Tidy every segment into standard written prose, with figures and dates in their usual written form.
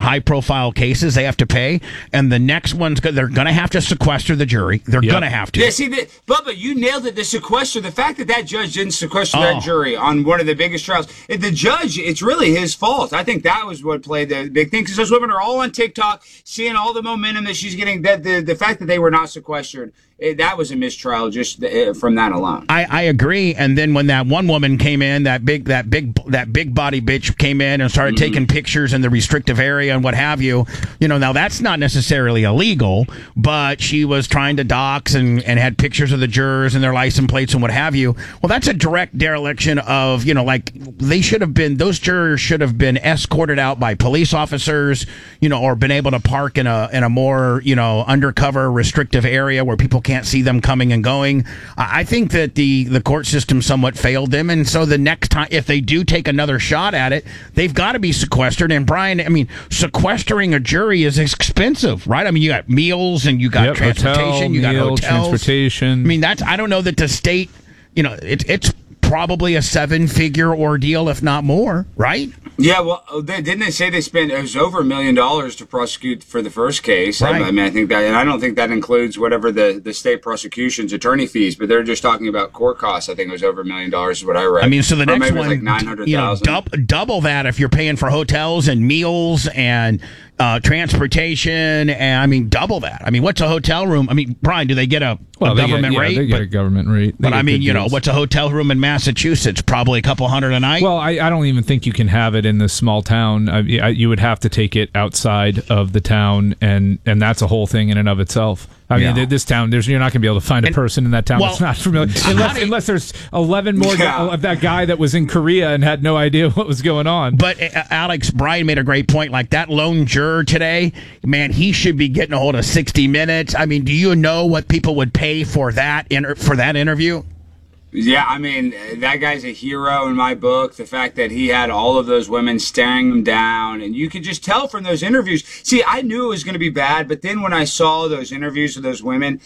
high-profile cases, they have to pay, and the next one's they're going to have to sequester the jury. They're going to have to. Yeah, see, Bubba, you nailed it. The sequester, the fact that judge didn't sequester that jury on one of the biggest trials, the judge, it's really his fault. I think that was what played the big thing, because those women are all on TikTok, seeing all the momentum that she's getting. The fact that they were not sequestered, that was a mistrial just from that alone. I agree. And then when that one woman came in, that big body bitch came in and started taking pictures in the restrictive area and what have you. Now that's not necessarily illegal, but she was trying to dox and had pictures of the jurors and their license plates and what have you. Well, that's a direct dereliction of, those jurors should have been escorted out by police officers, or been able to park in a more, undercover restrictive area where people can't see them coming and going. I think that the court system somewhat failed them, and so the next time, if they do take another shot at it, they've got to be sequestered. And Brian, sequestering a jury is expensive, right? You got meals and you got transportation, you got hotels, transportation. I don't know that the state, it's probably a 7-figure ordeal, if not more, right? Yeah, well, didn't they say they spent, it was over $1 million to prosecute for the first case? Right. I think that, and I don't think that includes whatever the state prosecution's attorney fees, but they're just talking about court costs. I think it was over $1 million is what I read. So the or next maybe one, it was like 900,000. Double that if you're paying for hotels and meals and transportation, and double that. What's a hotel room? Brian, do they get a government rate? They get a government rate. But what's a hotel room in Massachusetts? Probably a couple $100 a night. Well, I don't even think you can have it in the small town. You would have to take it outside of the town, and that's a whole thing in and of itself. This town, you're not going to be able to find a person in that town that's not familiar, unless there's 11 more of that guy that was in Korea and had no idea what was going on. But Alex, Brian made a great point. Like that lone juror today, man, he should be getting a hold of 60 Minutes. Do you know what people would pay for that interview? Yeah, that guy's a hero in my book. The fact that he had all of those women staring him down, and you could just tell from those interviews. See, I knew it was going to be bad, but then when I saw those interviews with those women,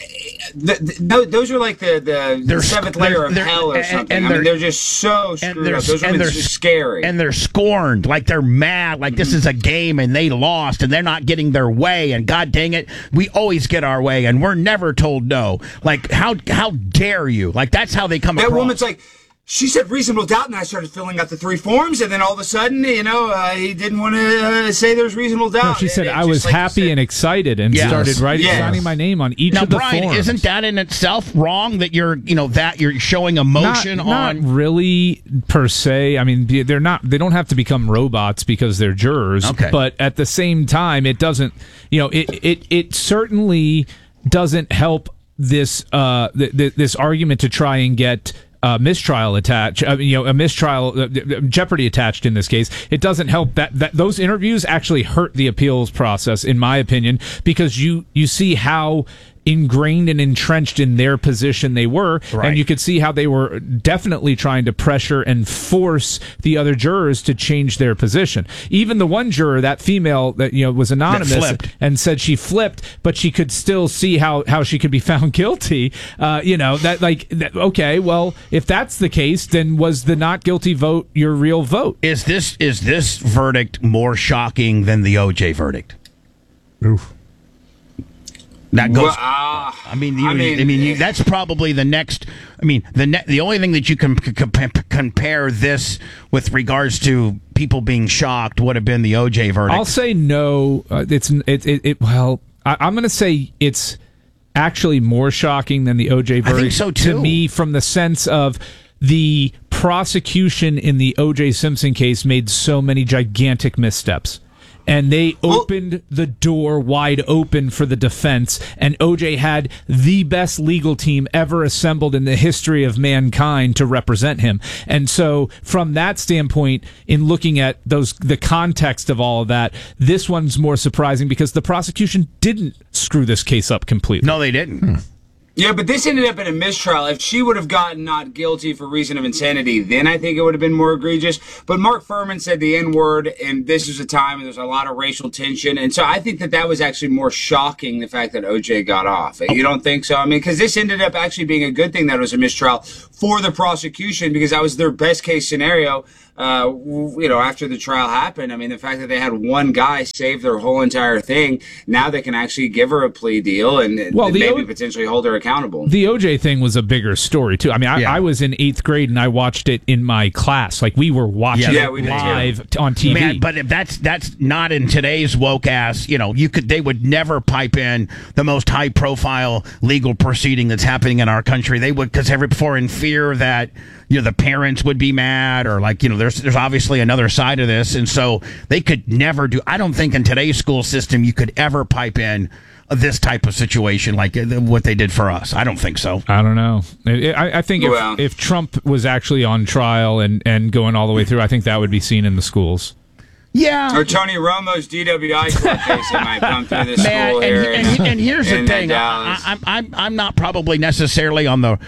those are like the seventh layer of hell or something. They're just so screwed up. Those women are just scary. And they're scorned, like they're mad, like this is a game and they lost and they're not getting their way. And God dang it, we always get our way and we're never told no. Like, how dare you? Like, that's how they come across. That woman's like, she said reasonable doubt, and I started filling out the 3 forms, and then all of a sudden, he didn't want to say there's reasonable doubt. No, she said, I was happy and excited and started signing my name on each of the forms. Now, Brian, isn't that in itself wrong that you're showing emotion on? Not really, per se. They don't have to become robots because they're jurors. Okay. But at the same time, it doesn't, it certainly doesn't help this argument to try and get mistrial attached, a mistrial jeopardy attached in this case. It doesn't help that those interviews actually hurt the appeals process, in my opinion, because you see how ingrained and entrenched in their position they were, and you could see how they were definitely trying to pressure and force the other jurors to change their position. Even the one juror, that female that was anonymous and said she flipped, but she could still see how she could be found guilty. Okay, well, if that's the case, then was the not guilty vote your real vote? Is this verdict more shocking than the OJ verdict? Oof. That goes. That's probably the next. The only thing that you can compare this with regards to people being shocked would have been the OJ verdict. I'll say no. Well, I'm going to say it's actually more shocking than the OJ verdict. I think so too. To me, from the sense of the prosecution in the OJ Simpson case made so many gigantic missteps. And they opened the door wide open for the defense, and OJ had the best legal team ever assembled in the history of mankind to represent him. And so, from that standpoint, in looking at the context of all of that, this one's more surprising because the prosecution didn't screw this case up completely. No, they didn't. Yeah, but this ended up in a mistrial. If she would have gotten not guilty for reason of insanity, then I think it would have been more egregious. But Mark Furman said the N-word, and this was a time when there's a lot of racial tension. And so I think that was actually more shocking, the fact that OJ got off. You don't think so? I mean, because this ended up actually being a good thing that it was a mistrial for the prosecution, because that was their best case scenario. After the trial happened, I mean, the fact that they had one guy save their whole entire thing, now they can actually give her a plea deal and maybe potentially hold her accountable. The OJ thing was a bigger story, too. I mean, I was in 8th grade and I watched it in my class. Like, we were watching it live on TV. Man, but if that's not in today's woke ass, they would never pipe in the most high profile legal proceeding that's happening in our country. They would, because before in fear that, the parents would be mad, or there's obviously another side of this, and so they could never do. I don't think in today's school system you could ever pipe in this type of situation like what they did for us. I don't think so. I don't know. I think if Trump was actually on trial and going all the way through, I think that would be seen in the schools. Yeah. Or Tony Romo's DWI court case that might come through this school here. And here's the thing. I'm not probably necessarily on the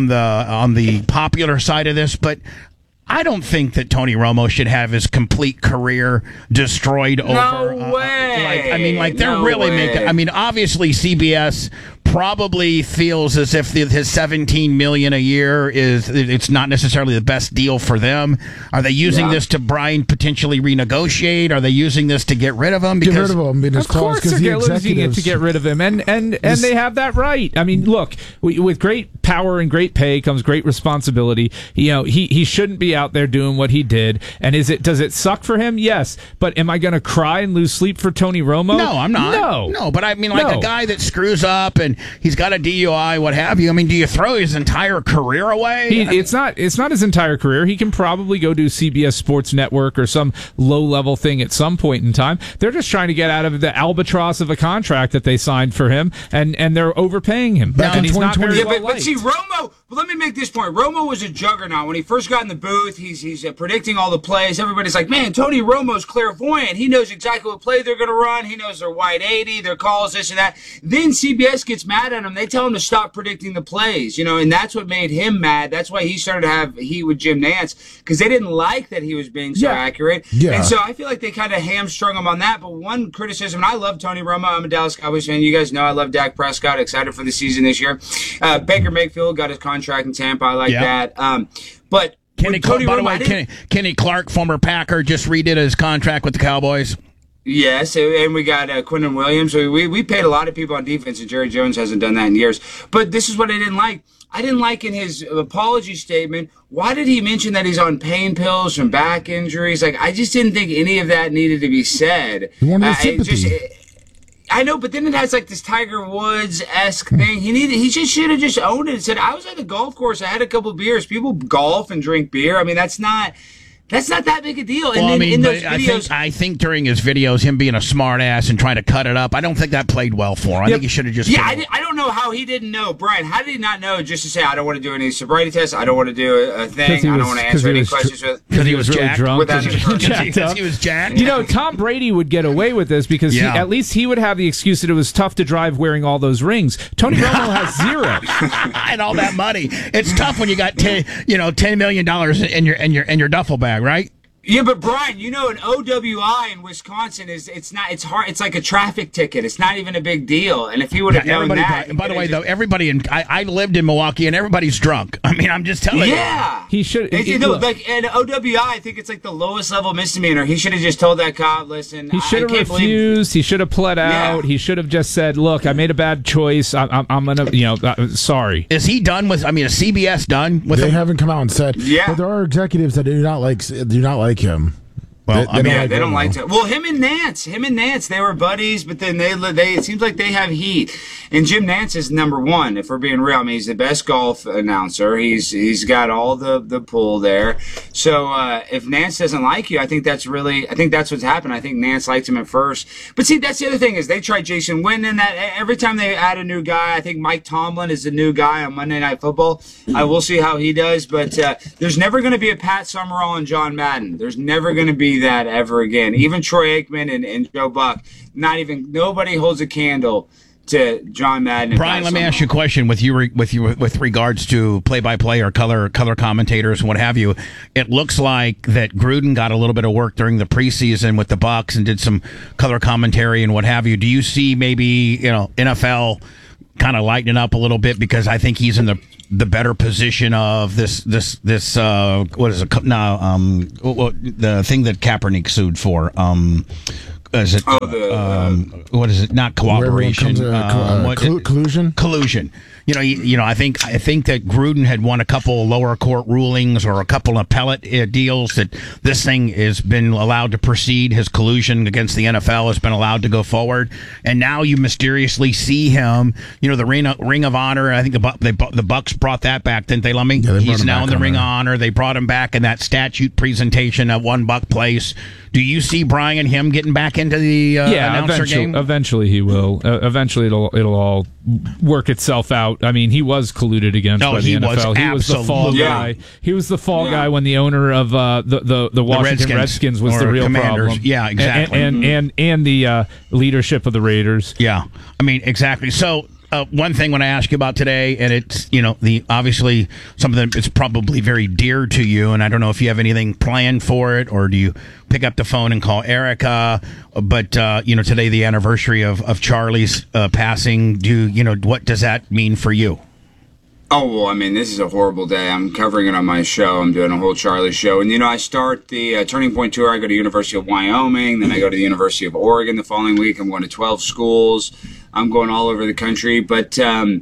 popular side of this, but I don't think that Tony Romo should have his complete career destroyed over. No way. They're really making. I mean, obviously CBS probably feels as if his $17 million a year it's not necessarily the best deal for them. Are they using this to potentially renegotiate? Are they using this to get rid of him? Get rid of him. Of course they're using it to get rid of him, and they have that right. I mean, look, with great power and great pay comes great responsibility. He shouldn't be out there doing what he did. And does it suck for him? Yes. But am I going to cry and lose sleep for Tony Romo? No, I'm not. No, but I mean, a guy that screws up and he's got a DUI, what have you. I mean, do you throw his entire career away? It's not his entire career. He can probably go do CBS Sports Network or some low-level thing at some point in time. They're just trying to get out of the albatross of a contract that they signed for him, and they're overpaying him. And he's not very well but see, Romo, let me make this point. Romo was a juggernaut. When he first got in the booth, he's predicting all the plays. Everybody's like, man, Tony Romo's clairvoyant. He knows exactly what play they're going to run. He knows their wide 80, their calls, this and that. Then CBS gets mad at him. They tell him to stop predicting the plays, and that's what made him mad. That's why he started to have heat with Jim Nantz, because they didn't like that he was being so accurate. Yeah. And so I feel like they kind of hamstrung him on that. But one criticism, and I love Tony Romo. I'm a Dallas Cowboys fan. You guys know I love Dak Prescott. Excited for the season this year. Baker Mayfield got his contract in Tampa. I like that. But Kenny Clark, former Packer, just redid his contract with the Cowboys. Yes, and we got Quinnen Williams. We paid a lot of people on defense, and Jerry Jones hasn't done that in years. But this is what I didn't like. I didn't like in his apology statement, why did he mention that he's on pain pills from back injuries? I just didn't think any of that needed to be said. He wanted sympathy. I know, but then it has this Tiger Woods-esque thing. He just should have just owned it and said, I was at the golf course, I had a couple beers. People golf and drink beer. I mean, that's not that big a deal. And then in those videos, I think during his videos, him being a smart ass and trying to cut it up, I don't think that played well for him. I think he should have just. Yeah, I don't know how he didn't know. Brian, how did he not know just to say, I don't want to do any sobriety tests, I don't want to do a thing, I don't want to answer any questions? Because he was really drunk. Because he was jacked. Tom Brady would get away with this because at least he would have the excuse that it was tough to drive wearing all those rings. Tony Romo has zero. And all that money. It's tough when you got $10 million in your duffel bag. Right? Yeah, but Brian, an OWI in Wisconsin it's hard. It's like a traffic ticket. It's not even a big deal. And if he would have known that. And by the way, though, everybody I lived in Milwaukee and everybody's drunk. I mean, I'm just telling you. Yeah. He should. And OWI, I think it's the lowest level misdemeanor. He should have just told that cop, listen. He should have refused. He should have pled out. He should have just said, look, I made a bad choice. I'm gonna, sorry. Is he done with? I mean, is CBS done with? They haven't come out and said. Yeah. But there are executives that do not like him. Well, they don't like to. Well, him and Nantz, they were buddies, but then they it seems like they have heat. And Jim Nantz is number one, if we're being real. I mean, he's the best golf announcer. He's got all the pull there. So if Nantz doesn't like you, I think that's what's happened. I think Nantz liked him at first. But see, that's the other thing is they tried Jason Witten. That every time they add a new guy, I think Mike Tomlin is the new guy on Monday Night Football. I will see how he does, but there's never going to be a Pat Summerall and John Madden. There's never going to be that ever again. Even Troy Aikman and Joe Buck, nobody holds a candle to John Madden. Brian, let me ask you a question with regards to play-by-play or color commentators and what have you. It looks like that Gruden got a little bit of work during the preseason with the Bucs and did some color commentary and what have you. Do you see maybe NFL kind of lightening up a little bit, because I think he's in the better position of this what is it now the thing that Kaepernick sued for. Is it? What is it? Not cooperation. Collusion. Collusion. I think that Gruden had won a couple lower court rulings or a couple of appellate deals that this thing has been allowed to proceed. His collusion against the NFL has been allowed to go forward, and now you mysteriously see him. The Ring of Honor. I think the Bucs brought that back, didn't they, Lummy? Yeah, he's now in the Ring of Honor. They brought him back in that statute presentation at One Buck Place. Do you see Brian him getting back into the announcer game? Eventually he will. Eventually it'll all work itself out. I mean, he was colluded against by the NFL. He was the fall guy. He was the fall guy when the owner of the Washington Redskins was the real Commanders. problem. Yeah, exactly. And the leadership of the Raiders. Yeah, I mean, exactly. So. One thing when I ask you about today, and it's obviously something that's probably very dear to you, and I don't know if you have anything planned for it, or do you pick up the phone and call Erica? But today the anniversary of Charlie's passing. What does that mean for you? Oh, well, I mean, this is a horrible day. I'm covering it on my show. I'm doing a whole Charlie show. And, I start the Turning Point Tour. I go to University of Wyoming. Then I go to the University of Oregon the following week. I'm going to 12 schools. I'm going all over the country. But, I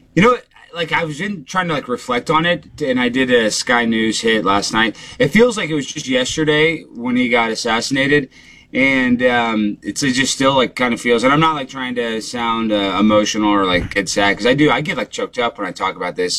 was trying to, reflect on it. And I did a Sky News hit last night. It feels like it was just yesterday when he got assassinated. And it just still kind of feels, and I'm not trying to sound emotional or get sad, because I get choked up when I talk about this.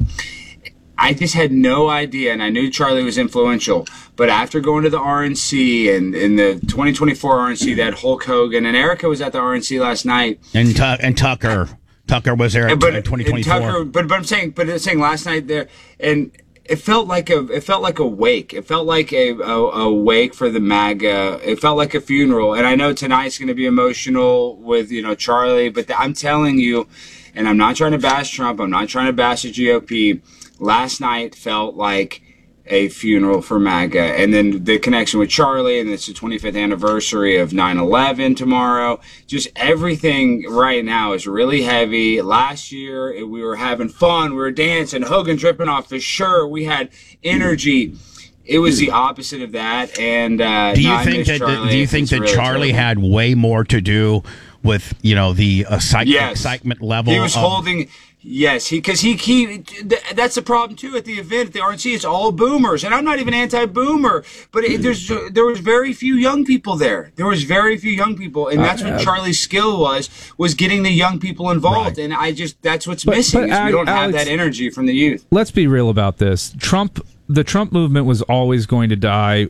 I just had no idea, and I knew Charlie was influential, but after going to the RNC and in the 2024 RNC, that Hulk Hogan, and Erica was at the RNC last night, and Tucker was there in 2024. But I'm saying last night there, and it felt like a wake. It felt like a wake for the MAGA. It felt like a funeral. And I know tonight's going to be emotional with Charlie, but I'm telling you, and I'm not trying to bash Trump. I'm not trying to bash the GOP. Last night felt like a funeral for MAGA. And then the connection with Charlie, and it's the 25th anniversary of 9/11 tomorrow. Just everything right now is really heavy. Last year, we were having fun. We were dancing. Hogan dripping off the shirt. We had energy. It was the opposite of that. And do you think that Charlie had way more to do with the excitement level? He was holding. Yes, because that's the problem too at the event at the RNC. It's all boomers, and I'm not even anti-boomer, but there was very few young people there. There was very few young people, and that's what Charlie's skill was getting the young people involved. Right. And that's what's missing. Is we don't have that energy from the youth. Let's be real about this. The Trump movement was always going to die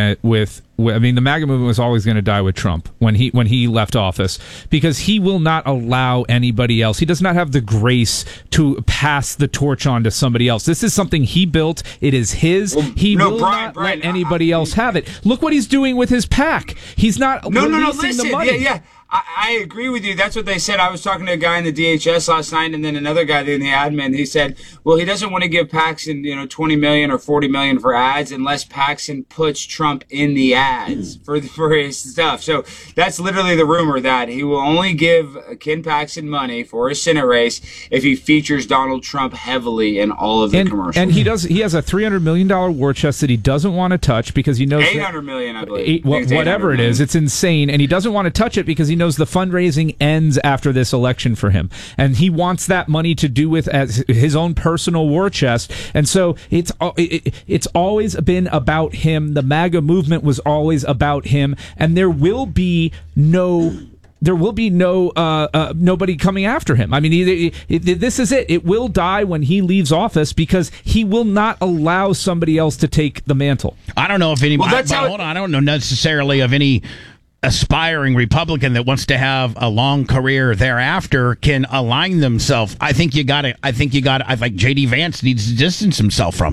the MAGA movement was always going to die with Trump when he left office, because he will not allow anybody else. He does not have the grace to pass the torch on to somebody else. This is something he built. It is his. He will not let anybody else have it. Look what he's doing with his PAC. He's not releasing the money. Yeah. I agree with you. That's what they said. I was talking to a guy in the DHS last night, and then another guy in the admin. He said, well, he doesn't want to give Paxson, $20 million or $40 million for ads unless Paxson puts Trump in the ads for his stuff. So that's literally the rumor, that he will only give Ken Paxson money for his Senate race if he features Donald Trump heavily in all of the commercials. And he has a $300 million war chest that he doesn't want to touch because he knows $800 million, I believe. Whatever it is, it's insane, and he doesn't want to touch it because he knows the fundraising ends after this election for him, and he wants that money to do with as his own personal war chest. And so it's always been about him. The MAGA movement was always about him, and there will be nobody coming after him. I mean, this is it. It will die when he leaves office, because he will not allow somebody else to take the mantle. I don't know if anybody. I don't know necessarily of any aspiring Republican that wants to have a long career thereafter can align themselves. I think JD Vance needs to distance himself from it.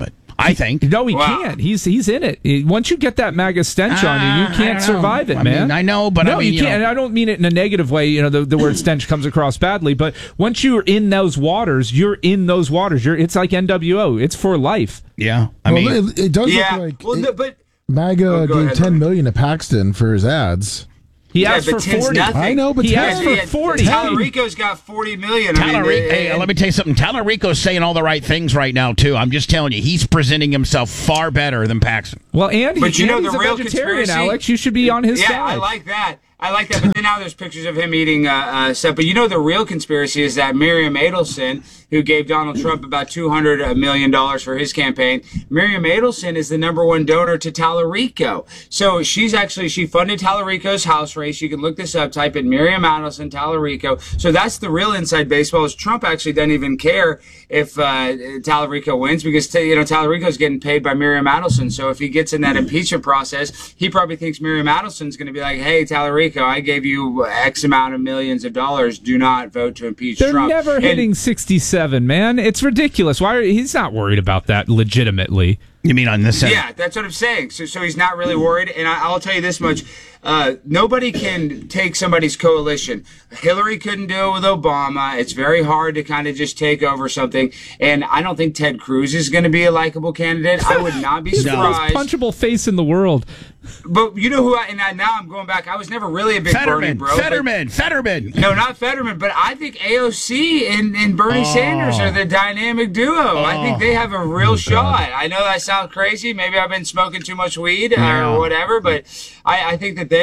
I think. No, he can't. He's in it. Once you get that MAGA stench on you, you can't survive it, man. I know, but no, you can't. And I don't mean it in a negative way. The word stench comes across badly. But once you're in those waters, you're in those waters. It's like NWO. It's for life. Yeah, it does look like. But MAGA gave $10 million to Paxton for his ads. He asked for 40. I know, but he asked for 40. Tallarico's got $40 million. Hey, let me tell you something. Tallarico's saying all the right things right now too. I'm just telling you, he's presenting himself far better than Paxton. Well, and he's a vegetarian, Alex. You should be on his side. Yeah, I like that. But then now there's pictures of him eating stuff. But the real conspiracy is that Miriam Adelson, who gave Donald Trump about $200 million for his campaign, Miriam Adelson is the #1 donor to Tallarico. So she funded Tallarico's house race. You can look this up, type in Miriam Adelson, Tallarico. So that's the real inside baseball, is Trump actually doesn't even care if Tallarico wins, because Tallarico's getting paid by Miriam Adelson. So if he gets in that impeachment process, he probably thinks Miriam Adelson's going to be like, hey, Tallarico, I gave you X amount of millions of dollars. Do not vote to impeach Trump. They're never hitting 67, man. It's ridiculous. He's not worried about that legitimately. You mean on this end? Yeah, that's what I'm saying. So he's not really worried. And I'll tell you this much. Nobody can take somebody's coalition. Hillary couldn't do it with Obama. It's very hard to kind of just take over something. And I don't think Ted Cruz is going to be a likable candidate. I would not be surprised. He's the most punchable face in the world. But you know who now I'm going back. I was never really a big Bernie bro. Fetterman. No, not Fetterman, but I think AOC and Bernie Sanders are the dynamic duo. I think they have a real shot. I know that sounds crazy. Maybe I've been smoking too much weed or whatever, but I think that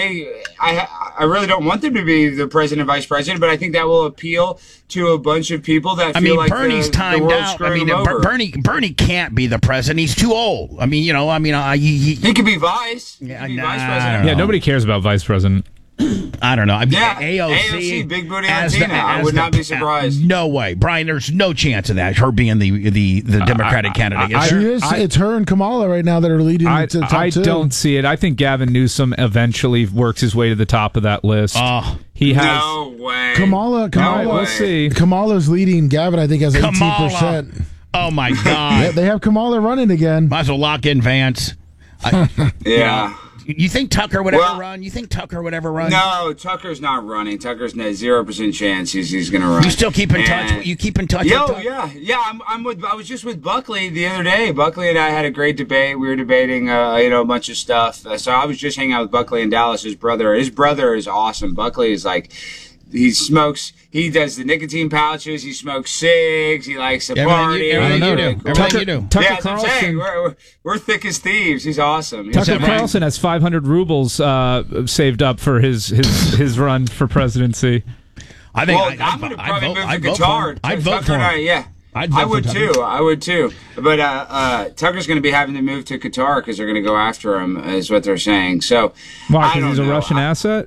I really don't want them to be the president and vice president, but I think that will appeal to a bunch of people that feel like Bernie's timed out. Bernie can't be the president. He's too old. He could be vice. Vice president. Yeah, nobody cares about vice president. I don't know. AOC, big booty Latina. I would not be surprised. No way, Brian. There's no chance of that. Her being the Democratic candidate. It's her and Kamala right now that are leading to the top I two. don't see it. I think Gavin Newsom eventually works his way to the top of that list. He has no way. Kamala. We'll see. Kamala's leading. Gavin, I think, has 18%. Oh my God. They have Kamala running again. Might as well lock in Vance. Yeah. You think Tucker would ever run? No, Tucker's not running. Tucker's 0% chance he's going to run. You still keep in touch? You keep in touch? Yeah. I was just with Buckley the other day. Buckley and I had a great debate. We were debating, a bunch of stuff. So I was just hanging out with Buckley in Dallas. His brother is awesome. Buckley is like, he smokes. He does the nicotine pouches. He smokes cigs. He likes to party. Everything you do. Tucker Carlson. I'm saying. We're thick as thieves. He's awesome. Tucker Carlson has 500 rubles saved up for his run for presidency. I'm going to probably move to Qatar. I'd vote for him. I would too. But Tucker's going to be having to move to Qatar because they're going to go after him, is what they're saying. So why? Because he's a Russian asset.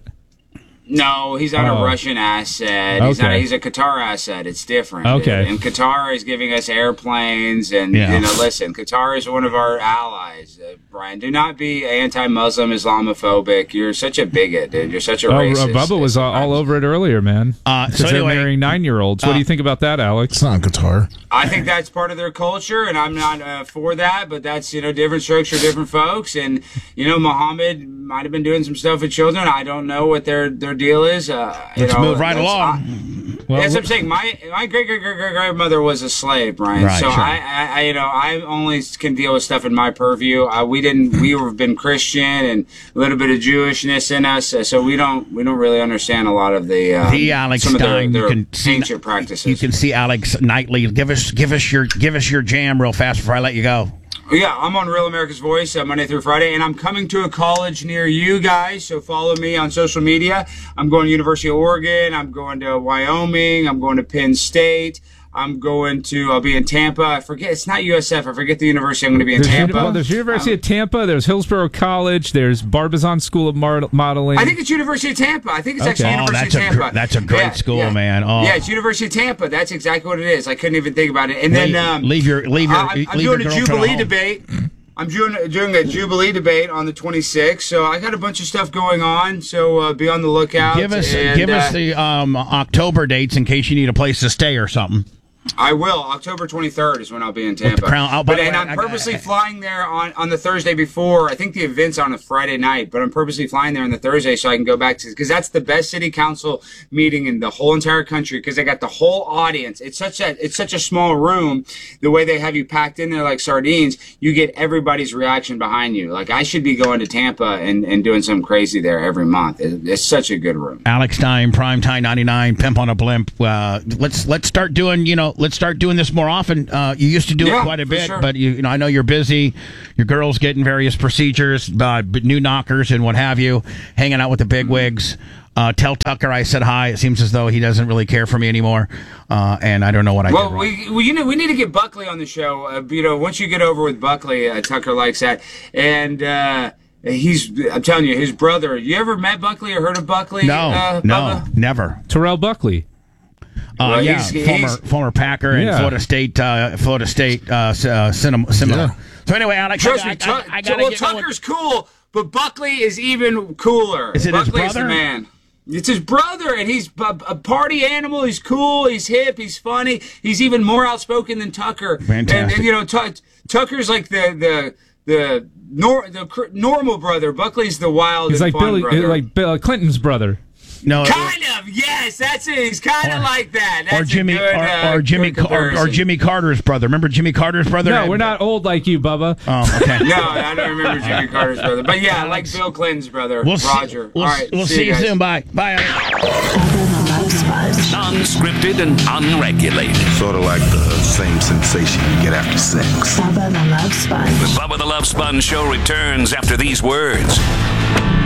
No, he's not a Russian asset. He's a Qatar asset. It's different. Okay. And Qatar is giving us airplanes. And, listen, Qatar is one of our allies. Brian, do not be anti-Muslim, Islamophobic. You're such a bigot, dude. You're such a racist. Bubba was all over it earlier, man. Because they're marrying 9-year-olds. What do you think about that, Alex? It's not Qatar. I think that's part of their culture, and I'm not for that, but that's, different strokes for different folks. And, Muhammad might have been doing some stuff with children. I don't know what their deal is. Let's move right along. That's what I'm saying. My great-great-great-grandmother was a slave, Brian. Right, so sure. I only can deal with stuff in my purview. We've been Christian and a little bit of Jewishness in us, so we don't really understand a lot of the Alex some Stein. of their You can ancient practices. You can see Alex nightly. Give us your jam real fast before I let you go. Yeah, I'm on Real America's Voice Monday through Friday, and I'm coming to a college near you guys, so follow me on social media. I'm going to University of Oregon. I'm going to Wyoming. I'm going to Penn State. I'll be in Tampa. I forget, it's not USF. I forget the university. I'm going to be in Tampa. There's University of Tampa. There's Hillsborough College. There's Barbizon School of Modeling. I think it's University of Tampa. I think it's actually University of Tampa. That's a great school, man. Yeah, it's University of Tampa. That's exactly what it is. I couldn't even think about it. And then I'm doing a Jubilee debate. I'm doing a Jubilee debate on the 26th, so I got a bunch of stuff going on. So be on the lookout. Give us the October dates in case you need a place to stay or something. I will. October 23rd is when I'll be in Tampa. I'm purposely flying there on the Thursday before. I think the event's on a Friday night, but I'm purposely flying there on the Thursday so I can go back to, because that's the best city council meeting in the whole entire country, because they got the whole audience. It's such a small room. The way they have you packed in there like sardines, you get everybody's reaction behind you. Like, I should be going to Tampa and doing something crazy there every month. It's such a good room. Alex Stein, Primetime 99, Pimp on a Blimp. Let's start doing, let's start doing this more often. You used to do it quite a bit, sure. But I know you're busy. Your girl's getting various procedures, new knockers and what have you, hanging out with the bigwigs. Tell Tucker I said hi. It seems as though he doesn't really care for me anymore, and I don't know what I did wrong. We need to get Buckley on the show. Once you get over with Buckley, Tucker likes that, and I'm telling you, his brother. You ever met Buckley or heard of Buckley? No, never. Terrell Buckley. Former Packer and Florida State similar. Yeah. So anyway, Alex, trust me, Tucker's cool, but Buckley is even cooler. Is it Buckley's his brother? The man. It's his brother, and he's a party animal. He's cool. He's hip. He's funny. He's even more outspoken than Tucker. Fantastic. And Tucker's like the normal brother. Buckley's the wild. He's and like fun brother. like Bill Clinton's brother. No, kind of. Yes, that's it. He's kind of like that. That's or Jimmy Carter's brother. Remember Jimmy Carter's brother? No, we're not old like you, Bubba. Oh, okay. No, I don't remember Jimmy Carter's brother. But yeah, like Bill Clinton's brother, Roger. All right, we'll see you soon. Bye. Bye. Non-scripted and unregulated. Sort of like the same sensation you get after sex. Bubba the Love Sponge. The Bubba the Love Sponge show returns after these words.